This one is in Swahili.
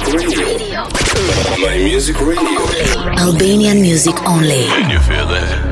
Radio. My Music Radio. Albanian music only. Can you feel that?